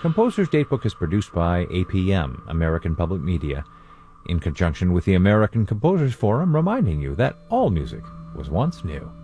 Composer's Datebook is produced by APM, American Public Media, in conjunction with the American Composers Forum, reminding you that all music was once new.